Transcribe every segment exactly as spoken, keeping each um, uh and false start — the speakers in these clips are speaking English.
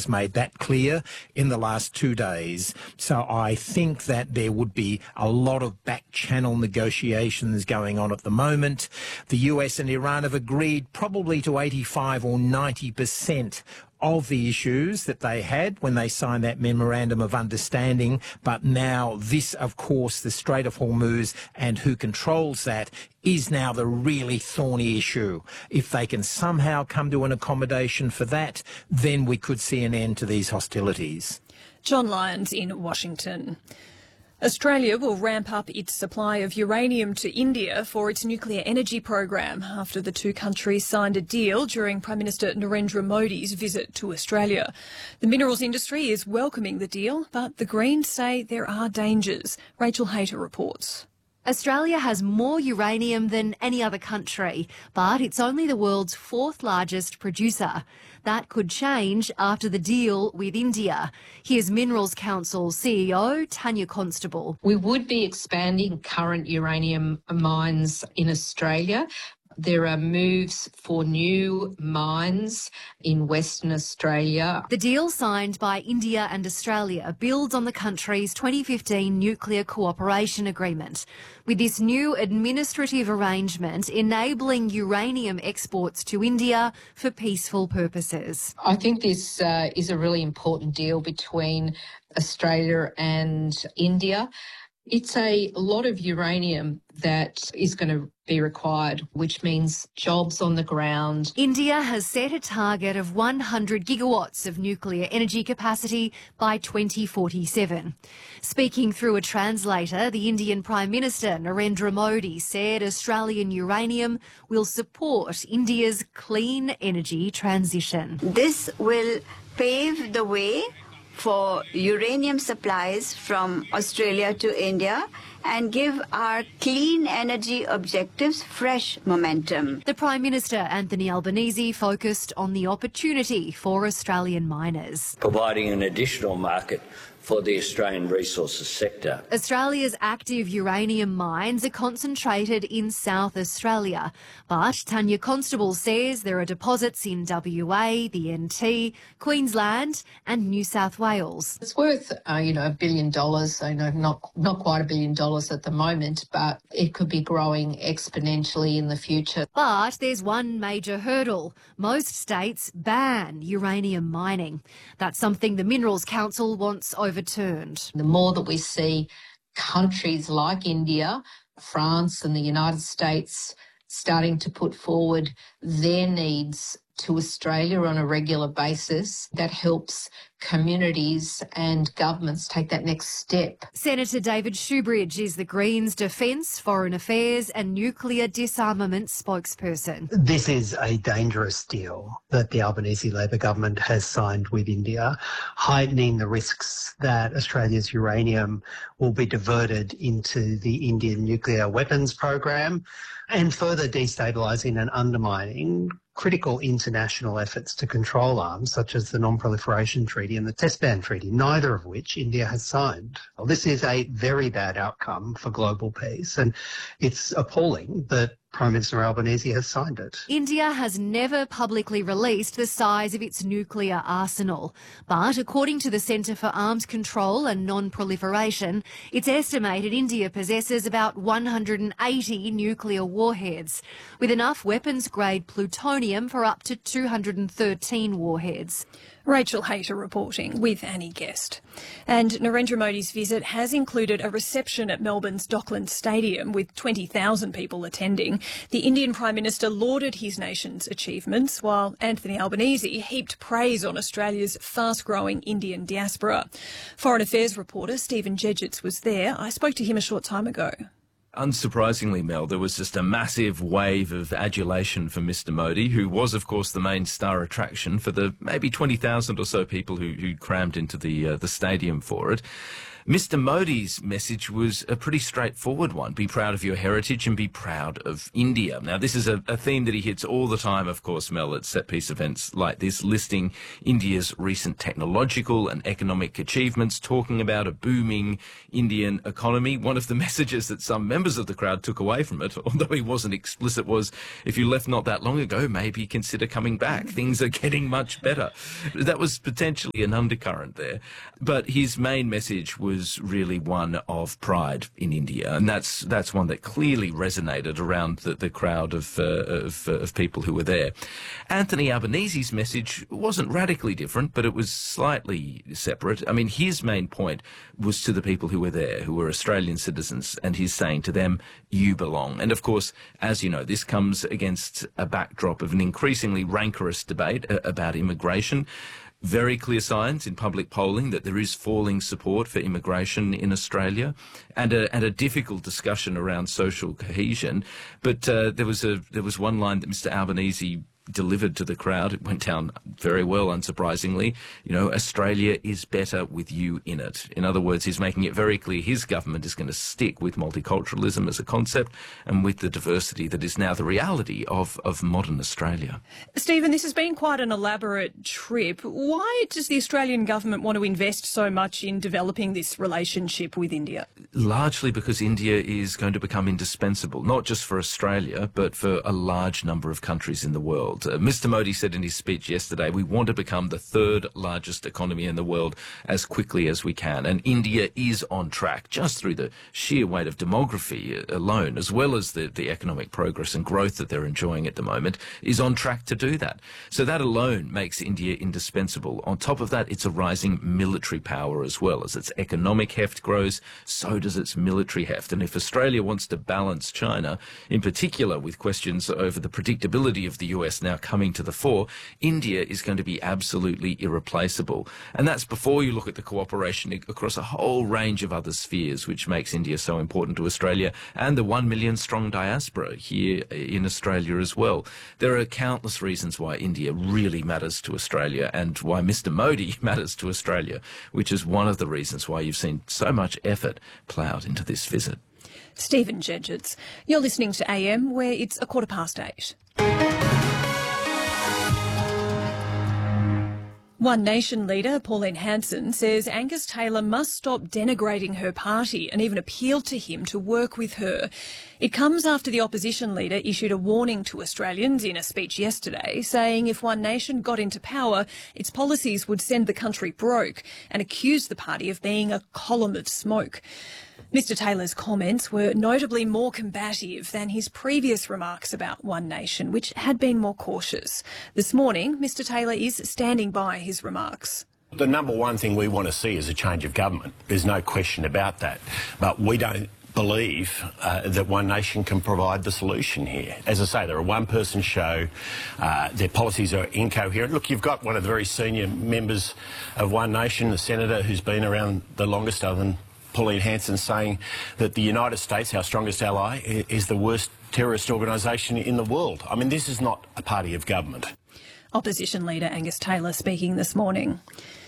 has made that clear in the last two days. So I think that there would be a lot of back-channel negotiations going on at the moment. The U S and Iran have agreed probably to eighty-five or ninety percent of the issues that they had when they signed that memorandum of understanding. But now this, of course, the Strait of Hormuz and who controls that is now the really thorny issue. If they can somehow come to an accommodation for that, then we could see an end to these hostilities. John Lyons in Washington. Australia will ramp up its supply of uranium to India for its nuclear energy program after the two countries signed a deal during Prime Minister Narendra Modi's visit to Australia. The minerals industry is welcoming the deal, but the Greens say there are dangers. Rachel Hayter reports. Australia has more uranium than any other country, but it's only the world's fourth largest producer. That could change after the deal with India. Here's Minerals Council C E O Tanya Constable. We would be expanding current uranium mines in Australia. There are moves for new mines in Western Australia. The deal signed by India and Australia builds on the country's twenty fifteen Nuclear Cooperation Agreement, with this new administrative arrangement enabling uranium exports to India for peaceful purposes. I think this uh, is a really important deal between Australia and India. It's a lot of uranium that is going to be required, which means jobs on the ground. India has set a target of one hundred gigawatts of nuclear energy capacity by twenty forty-seven. Speaking through a translator, the Indian Prime Minister Narendra Modi said Australian uranium will support India's clean energy transition. This will pave the way for uranium supplies from Australia to India and give our clean energy objectives fresh momentum. The Prime Minister, Anthony Albanese, focused on the opportunity for Australian miners, providing an additional market for the Australian resources sector. Australia's active uranium mines are concentrated in South Australia, but Tanya Constable says there are deposits in W A, the N T, Queensland and New South Wales. It's worth, uh, you know, a billion dollars. I know not, not quite a billion dollars at the moment, but it could be growing exponentially in the future. But there's one major hurdle. Most states ban uranium mining. That's something the Minerals Council wants over overturned. The more that we see countries like India, France and the United States starting to put forward their needs to Australia on a regular basis, that helps communities and governments take that next step. Senator David Shoebridge is the Greens Defence, Foreign Affairs and Nuclear Disarmament spokesperson. This is a dangerous deal that the Albanese Labor government has signed with India, heightening the risks that Australia's uranium will be diverted into the Indian nuclear weapons program and further destabilising and undermining critical international efforts to control arms, such as the Non-Proliferation Treaty and the Test Ban Treaty, neither of which India has signed. Well, this is a very bad outcome for global peace, and it's appalling that Prime Minister Albanese has signed it. India has never publicly released the size of its nuclear arsenal, but according to the Centre for Arms Control and Non-Proliferation, it's estimated India possesses about one hundred eighty nuclear warheads, with enough weapons-grade plutonium for up to two hundred thirteen warheads. Rachel Hayter reporting with Annie Guest. And Narendra Modi's visit has included a reception at Melbourne's Docklands Stadium with twenty thousand people attending. The Indian Prime Minister lauded his nation's achievements, while Anthony Albanese heaped praise on Australia's fast-growing Indian diaspora. Foreign Affairs reporter Stephen Jedgetts was there. I spoke to him a short time ago. Unsurprisingly, Mel, there was just a massive wave of adulation for Mister Modi, who was, of course, the main star attraction for the maybe twenty thousand or so people who, who crammed into the uh, the stadium for it. Mister Modi's message was a pretty straightforward one. Be proud of your heritage and be proud of India. Now, this is a, a theme that he hits all the time, of course, Mel, at set-piece events like this, listing India's recent technological and economic achievements, talking about a booming Indian economy. One of the messages that some members of the crowd took away from it, although he wasn't explicit, was, if you left not that long ago, maybe consider coming back. Things are getting much better. That was potentially an undercurrent there. But his main message was was really one of pride in India, and that's that's one that clearly resonated around the, the crowd of, uh, of, uh, of people who were there. Anthony Albanese's message wasn't radically different, but it was slightly separate. I mean, his main point was to the people who were there, who were Australian citizens, and he's saying to them, you belong. And of course, as you know, this comes against a backdrop of an increasingly rancorous debate uh, about immigration. Very clear signs in public polling that there is falling support for immigration in Australia, and a, and a difficult discussion around social cohesion. But uh, there was a there was one line that Mister Albanese delivered to the crowd. It went down very well, unsurprisingly. You know, Australia is better with you in it. In other words, he's making it very clear his government is going to stick with multiculturalism as a concept and with the diversity that is now the reality of, of modern Australia. Stephen, this has been quite an elaborate trip. Why does the Australian government want to invest so much in developing this relationship with India? Largely because India is going to become indispensable, not just for Australia, but for a large number of countries in the world. Uh, Mister Modi said in his speech yesterday, we want to become the third largest economy in the world as quickly as we can. And India is on track, just through the sheer weight of demography alone, as well as the, the economic progress and growth that they're enjoying at the moment, is on track to do that. So that alone makes India indispensable. On top of that, it's a rising military power as well. As its economic heft grows, so does its military heft. And if Australia wants to balance China, in particular with questions over the predictability of the U S now coming to the fore, India is going to be absolutely irreplaceable. And that's before you look at the cooperation across a whole range of other spheres, which makes India so important to Australia and the one million strong diaspora here in Australia as well. There are countless reasons why India really matters to Australia and why Mister Modi matters to Australia, which is one of the reasons why you've seen so much effort ploughed into this visit. Stephen Jedgetts, you're listening to A M, where it's a quarter past eight. One Nation leader, Pauline Hanson, says Angus Taylor must stop denigrating her party and even appealed to him to work with her. It comes after the opposition leader issued a warning to Australians in a speech yesterday, saying if One Nation got into power, its policies would send the country broke, and accused the party of being a column of smoke. Mister Taylor's comments were notably more combative than his previous remarks about One Nation, which had been more cautious. This morning, Mister Taylor is standing by his remarks. The number one thing we want to see is a change of government. There's no question about that. But we don't believe uh, that One Nation can provide the solution here. As I say, they're a one-person show. Uh, their policies are incoherent. Look, you've got one of the very senior members of One Nation, the senator who's been around the longest, other than Pauline Hanson, saying that the United States, our strongest ally, is the worst terrorist organisation in the world. I mean, this is not a party of government. Opposition leader Angus Taylor speaking this morning.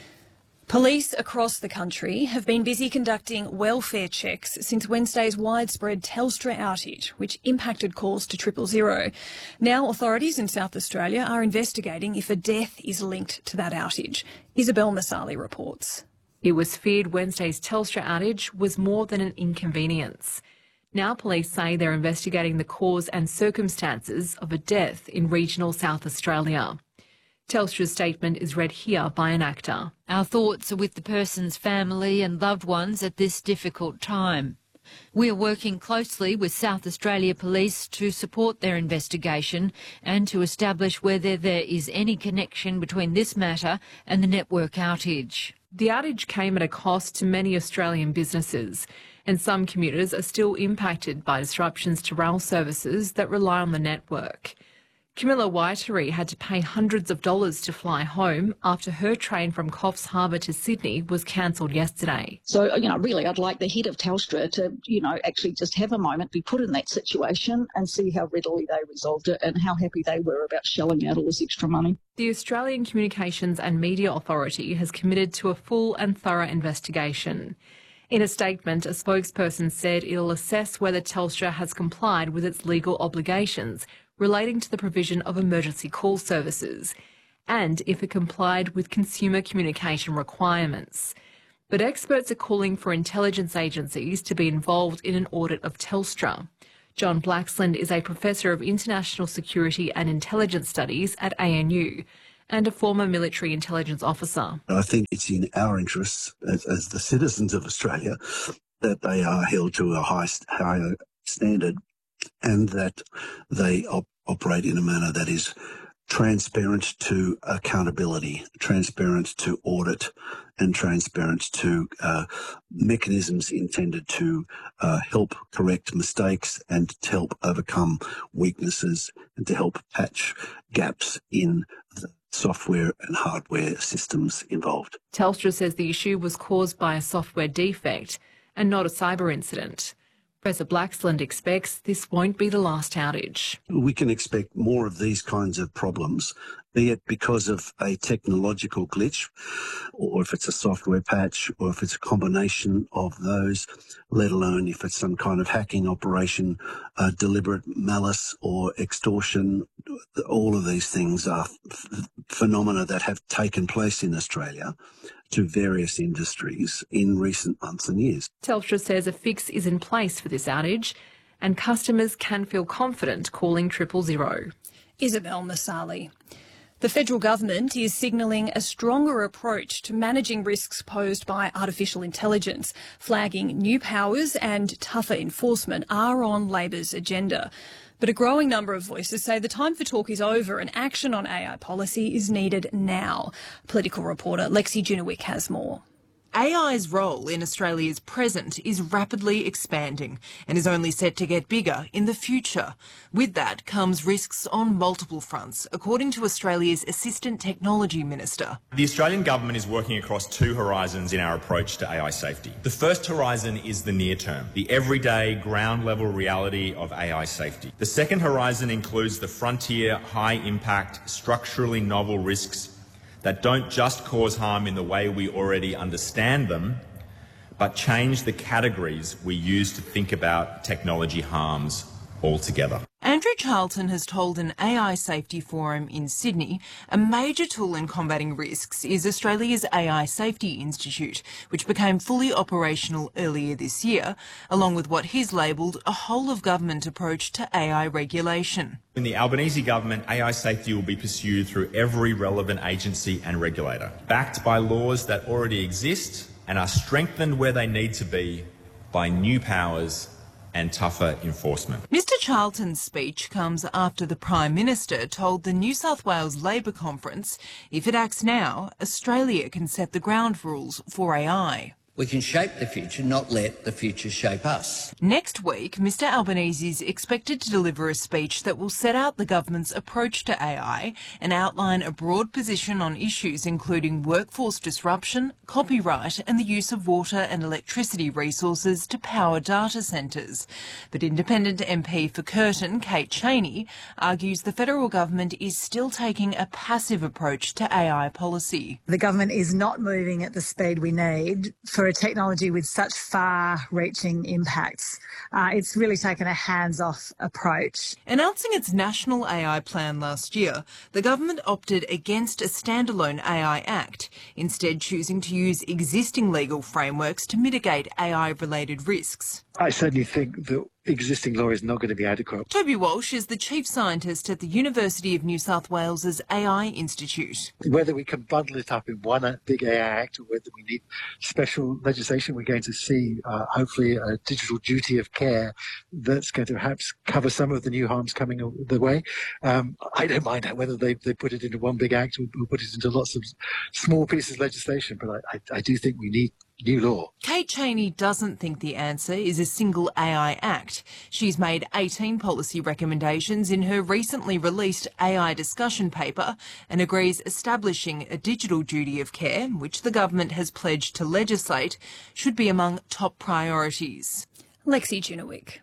Police across the country have been busy conducting welfare checks since Wednesday's widespread Telstra outage, which impacted calls to triple zero. Now authorities in South Australia are investigating if a death is linked to that outage. Isabel Masali reports. It was feared Wednesday's Telstra outage was more than an inconvenience. Now police say they're investigating the cause and circumstances of a death in regional South Australia. Telstra's statement is read here by an actor. Our thoughts are with the person's family and loved ones at this difficult time. We are working closely with South Australia Police to support their investigation and to establish whether there is any connection between this matter and the network outage. The outage came at a cost to many Australian businesses, and some commuters are still impacted by disruptions to rail services that rely on the network. Camilla Waiteri had to pay hundreds of dollars to fly home after her train from Coffs Harbour to Sydney was cancelled yesterday. So, you know, really I'd like the head of Telstra to, you know, actually just have a moment, be put in that situation and see how readily they resolved it and how happy they were about shelling out all this extra money. The Australian Communications and Media Authority has committed to a full and thorough investigation. In a statement, a spokesperson said it'll assess whether Telstra has complied with its legal obligations relating to the provision of emergency call services, and if it complied with consumer communication requirements. But experts are calling for intelligence agencies to be involved in an audit of Telstra. John Blaxland is a Professor of International Security and Intelligence Studies at A N U and a former military intelligence officer. I think it's in our interests as, as the citizens of Australia that they are held to a high, higher standard and that they op- operate in a manner that is transparent to accountability, transparent to audit, and transparent to uh, mechanisms intended to uh, help correct mistakes and to help overcome weaknesses and to help patch gaps in the software and hardware systems involved. Telstra says the issue was caused by a software defect and not a cyber incident. Professor Blaxland expects this won't be the last outage. We can expect more of these kinds of problems, be it because of a technological glitch, or if it's a software patch, or if it's a combination of those, let alone if it's some kind of hacking operation, uh, deliberate malice or extortion. All of these things are f- phenomena that have taken place in Australia to various industries in recent months and years. Telstra says a fix is in place for this outage and customers can feel confident calling triple zero. Isabel Masali. The federal government is signalling a stronger approach to managing risks posed by artificial intelligence, flagging new powers and tougher enforcement are on Labor's agenda. But a growing number of voices say the time for talk is over and action on A I policy is needed now. Political reporter Lexi Junowick has more. A I's role in Australia's present is rapidly expanding and is only set to get bigger in the future. With that comes risks on multiple fronts, according to Australia's Assistant Technology Minister. The Australian government is working across two horizons in our approach to A I safety. The first horizon is the near term, the everyday ground-level reality of A I safety. The second horizon includes the frontier, high-impact, structurally novel risks that don't just cause harm in the way we already understand them, but change the categories we use to think about technology harms altogether. Andrew Charlton has told an A I safety forum in Sydney a major tool in combating risks is Australia's A I Safety Institute, which became fully operational earlier this year, along with what he's labelled a whole-of-government approach to A I regulation. In the Albanese government, A I safety will be pursued through every relevant agency and regulator, backed by laws that already exist and are strengthened where they need to be by new powers and tougher enforcement. Mister Charlton's speech comes after the Prime Minister told the New South Wales Labor Conference if it acts now, Australia can set the ground rules for A I. We can shape the future, not let the future shape us. Next week, Mister Albanese is expected to deliver a speech that will set out the government's approach to A I and outline a broad position on issues including workforce disruption, copyright and the use of water and electricity resources to power data centres. But independent M P for Curtin, Kate Chaney, argues the federal government is still taking a passive approach to A I policy. The government is not moving at the speed we need for a technology with such far-reaching impacts. Uh, it's really taken a hands-off approach. Announcing its national A I plan last year, the government opted against a standalone A I Act, instead choosing to use existing legal frameworks to mitigate A I-related risks. I certainly think that existing law is not going to be adequate. Toby Walsh is the chief scientist at the University of New South Wales's A I Institute. Whether we can bundle it up in one big A I Act or whether we need special legislation, we're going to see uh, hopefully a digital duty of care that's going to perhaps cover some of the new harms coming the way. Um, I don't mind whether they, they put it into one big act or, or put it into lots of small pieces of legislation, but I, I, I do think we need new law. Kate Chaney doesn't think the answer is a single A I Act. She's made eighteen policy recommendations in her recently released A I discussion paper and agrees establishing a digital duty of care, which the government has pledged to legislate, should be among top priorities. Lexi Junowick.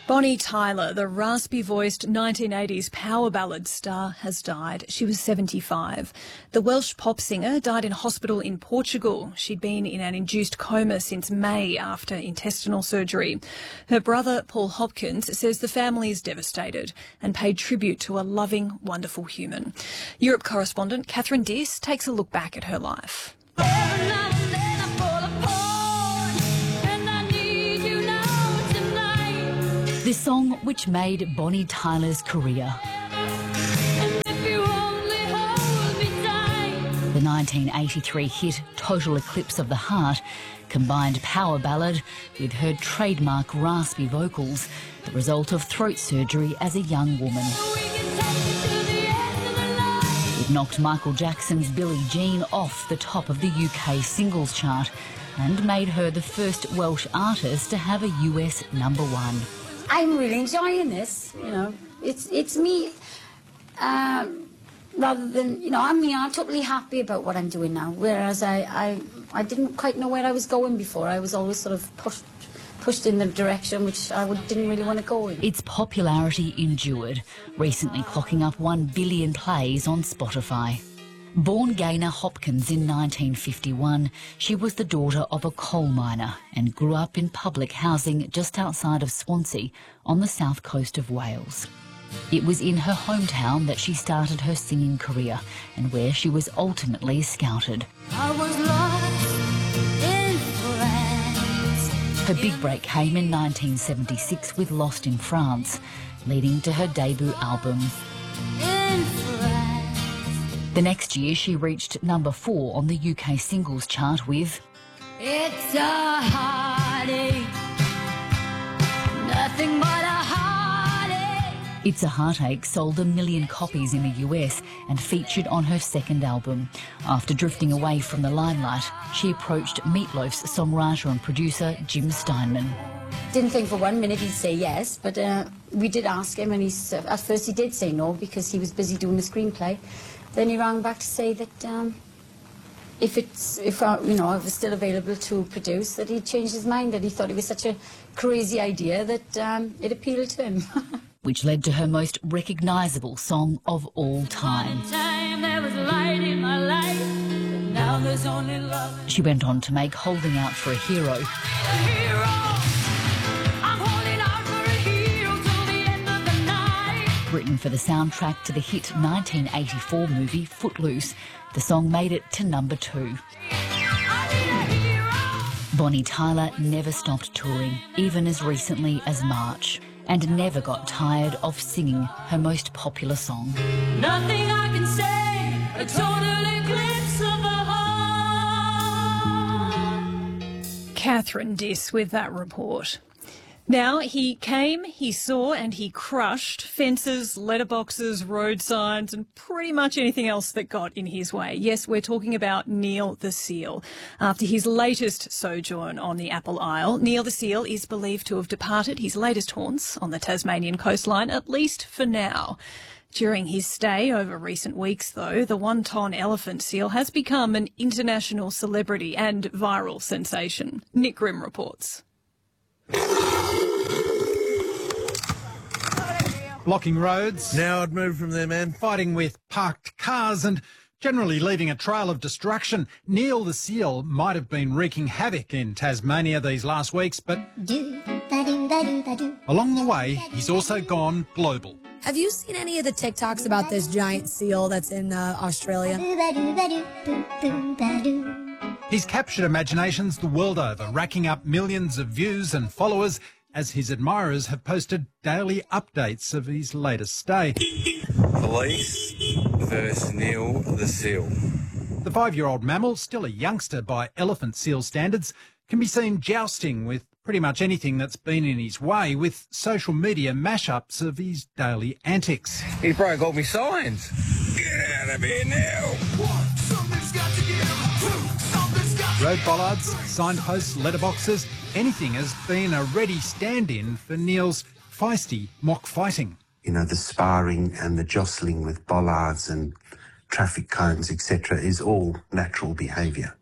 Bonnie Tyler, the raspy-voiced nineteen eighties power ballad star, has died. She was seventy-five. The Welsh pop singer died in hospital in Portugal. She'd been in an induced coma since May after intestinal surgery. Her brother, Paul Hopkins, says the family is devastated and paid tribute to a loving, wonderful human. Europe correspondent Catherine Diss takes a look back at her life. The song which made Bonnie Tyler's career. The nineteen eighty-three hit Total Eclipse of the Heart combined power ballad with her trademark raspy vocals, the result of throat surgery as a young woman. It knocked Michael Jackson's Billie Jean off the top of the U K singles chart and made her the first Welsh artist to have a U S number one. I'm really enjoying this, you know. It's it's me, um, rather than, you know, I mean, I'm totally happy about what I'm doing now, whereas I, I, I didn't quite know where I was going before. I was always sort of pushed, pushed in the direction which I would, didn't really want to go in. Its popularity endured, recently clocking up one billion plays on Spotify. Born Gaynor Hopkins in nineteen fifty-one, she was the daughter of a coal miner and grew up in public housing just outside of Swansea on the south coast of Wales. It was in her hometown that she started her singing career and where she was ultimately scouted. I was lost in France. Her big break came in nineteen seventy-six with Lost in France, leading to her debut album. In France. The next year, she reached number four on the U K singles chart with It's a heartache, nothing but a heartache. It's a Heartache sold a million copies in the U S and featured on her second album. After drifting away from the limelight, she approached Meatloaf's songwriter and producer, Jim Steinman. Didn't think for one minute he'd say yes, but uh, we did ask him, and he's, uh, at first he did say no because he was busy doing the screenplay. Then he rang back to say that um, if it's, if uh, you know, if it's still available to produce, that he'd changed his mind, that he thought it was such a crazy idea that um, it appealed to him. Which led to her most recognisable song of all time. Time there was light in my life, but now there's only love. She went on to make Holding Out for a Hero. A hero. I'm holding out for a hero till the end of the night. Written for the soundtrack to the hit nineteen eighty-four movie Footloose, the song made it to number two. Bonnie Tyler never stopped touring, even as recently as March, and never got tired of singing her most popular song. Nothing I can say, a total eclipse of the heart. Catherine Diss with that report. Now, he came, he saw and he crushed fences, letterboxes, road signs and pretty much anything else that got in his way. Yes, we're talking about Neil the Seal. After his latest sojourn on the Apple Isle, Neil the Seal is believed to have departed his latest haunts on the Tasmanian coastline, at least for now. During his stay over recent weeks, though, the one-ton elephant seal has become an international celebrity and viral sensation. Nick Grimm reports. Blocking roads. Now I'd move from there, man. Fighting with parked cars and generally leaving a trail of destruction. Neil the Seal might have been wreaking havoc in Tasmania these last weeks, but along the way, he's also gone global. Have you seen any of the TikToks about this giant seal that's in uh, Australia? He's captured imaginations the world over, racking up millions of views and followers as his admirers have posted daily updates of his latest stay. Police versus Neil the Seal. The five-year-old mammal, still a youngster by elephant seal standards, can be seen jousting with pretty much anything that's been in his way, with social media mashups of his daily antics. He broke all my signs. Get out of here now. Road bollards, signposts, letterboxes, anything has been a ready stand-in for Neil's feisty mock fighting. You know, the sparring and the jostling with bollards and traffic cones, et cetera, is all natural behaviour.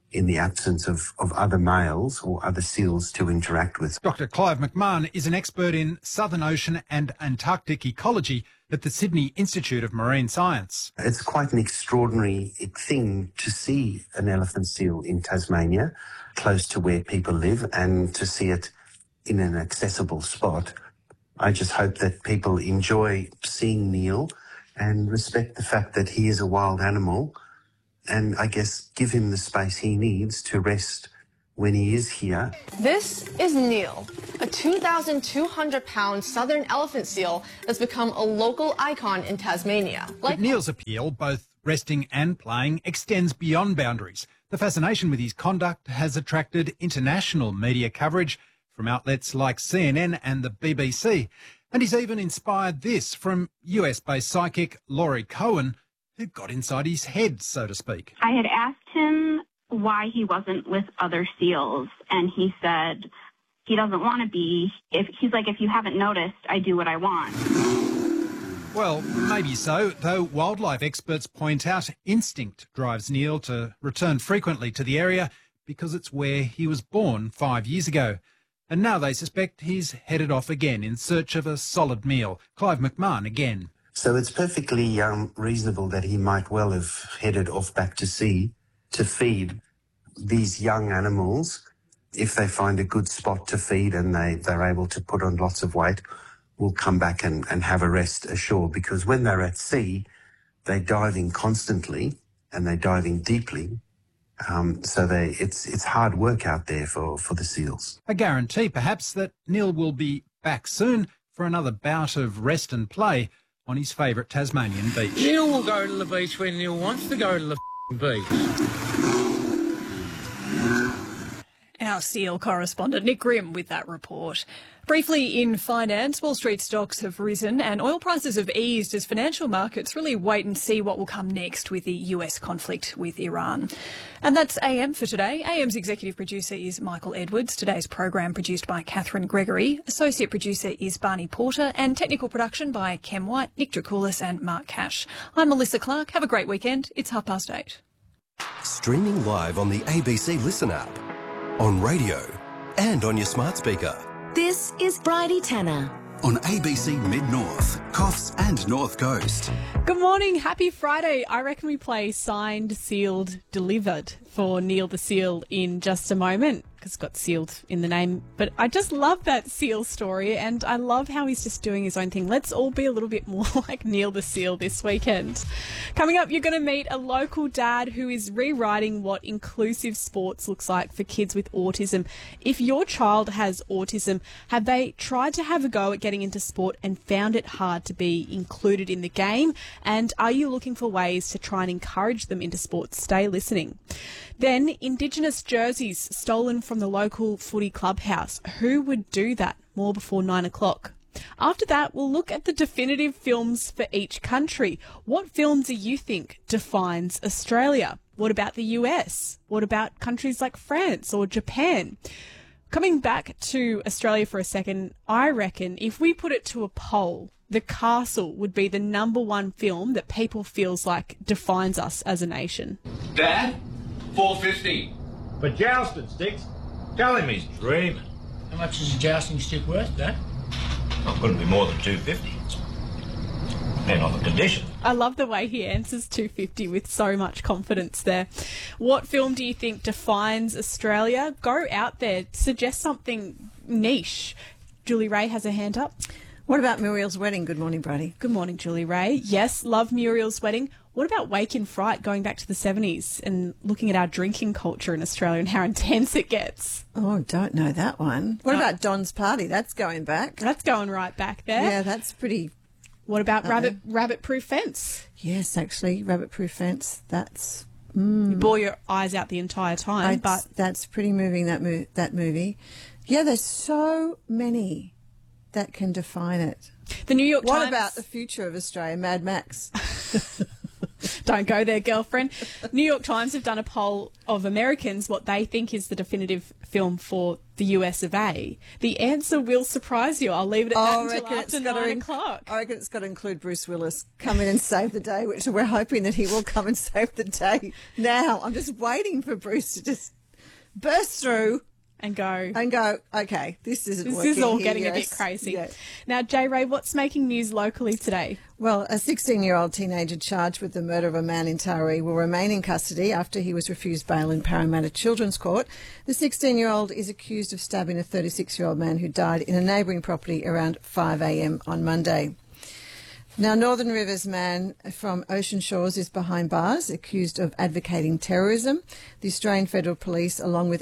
in the absence of, of other males or other seals to interact with. Doctor Clive McMahon is an expert in Southern Ocean and Antarctic ecology at the Sydney Institute of Marine Science. It's quite an extraordinary thing to see an elephant seal in Tasmania, close to where people live, and to see it in an accessible spot. I just hope that people enjoy seeing Neil and respect the fact that he is a wild animal, and I guess give him the space he needs to rest when he is here. This is Neil, a two thousand two hundred pound southern elephant seal that's become a local icon in Tasmania. Like but Neil's appeal, both resting and playing, extends beyond boundaries. The fascination with his conduct has attracted international media coverage from outlets like C N N and the B B C. And he's even inspired this from U S-based psychic Laurie Cohen, who got inside his head, so to speak. I had asked him why he wasn't with other seals, and he said he doesn't want to be. If he's like, if you haven't noticed, I do what I want. Well, maybe so, though wildlife experts point out instinct drives Neil to return frequently to the area because it's where he was born five years ago. And now they suspect he's headed off again in search of a solid meal. Clive McMahon again. So it's perfectly um, reasonable that he might well have headed off back to sea to feed these young animals. If they find a good spot to feed and they, they're able to put on lots of weight, will come back and, and have a rest ashore, because when they're at sea, they're diving constantly and they're diving deeply. Um, so they, it's it's hard work out there for, for the seals. A guarantee, perhaps, that Neil will be back soon for another bout of rest and play on his favourite Tasmanian beach. Neil will go to the beach when Neil wants to go to the beach. Our seal correspondent Nick Grimm with that report. Briefly in finance, Wall Street stocks have risen and oil prices have eased as financial markets really wait and see what will come next with the U S conflict with Iran. And that's A M for today. A M's executive producer is Michael Edwards. Today's program produced by Catherine Gregory. Associate producer is Barney Porter and technical production by Kem White, Nick Dracoulis and Mark Cash. I'm Melissa Clark. Have a great weekend. It's half past eight. Streaming live on the A B C Listen app, on radio and on your smart speaker. This is Bridie Tanner. On A B C Mid-North, Coffs and North Coast. Good morning. Happy Friday. I reckon we play Signed, Sealed, Delivered for Neil the Seal in just a moment, because it's got sealed in the name. But I just love that seal story, and I love how he's just doing his own thing. Let's all be a little bit more like Neil the Seal this weekend. Coming up, you're going to meet a local dad who is rewriting what inclusive sports looks like for kids with autism. If your child has autism, have they tried to have a go at getting into sport and found it hard to be included in the game? And are you looking for ways to try and encourage them into sports? Stay listening. Then, Indigenous jerseys stolen from the local footy clubhouse. Who would do that? More before nine o'clock. After that, we'll look at the definitive films for each country. What film do you think defines Australia? What about the U S? What about countries like France or Japan? Coming back to Australia for a second, I reckon if we put it to a poll, The Castle would be the number one film that people feels like defines us as a nation. Dad, four fifty. For jousting sticks? Tell him he's dreaming. How much is a jousting stick worth, Dad? Well, it couldn't be more than two fifty. Depending on the condition. I love the way he answers two fifty with so much confidence there. What film do you think defines Australia? Go out there, suggest something niche. Julie Ray has her hand up. What about Muriel's Wedding? Good morning, Brady. Good morning, Julie Ray. Yes, love Muriel's Wedding. What about Wake in Fright, going back to the seventies and looking at our drinking culture in Australia and how intense it gets? Oh, don't know that one. What no. about Don's Party? That's going back. That's going right back there. Yeah, that's pretty... What about Rabbit Rabbit Proof Fence? Yes, actually, Rabbit Proof Fence. That's... Mm, you bore your eyes out the entire time, I, but... That's pretty moving, that, mo- that movie. Yeah, there's so many that can define it. The New York what Times... What about the future of Australia, Mad Max? Don't go there, girlfriend. New York Times have done a poll of Americans what they think is the definitive film for the U S of A. The answer will surprise you. I'll leave it at Oh, I that reckon until it's after got to nine in- o'clock. I reckon it's got to include Bruce Willis come in and save the day, which we're hoping that he will come and save the day. Now, I'm just waiting for Bruce to just burst through and go and go. Okay, this isn't. This working is all here, getting a bit yes. crazy. Yeah. Now, J. Ray, what's making news locally today? Well, a sixteen-year-old teenager charged with the murder of a man in Taree will remain in custody after he was refused bail in Parramatta Children's Court. The sixteen-year-old is accused of stabbing a thirty-six-year-old man who died in a neighbouring property around five a.m. on Monday. Now, Northern Rivers man from Ocean Shores is behind bars, accused of advocating terrorism. The Australian Federal Police, along with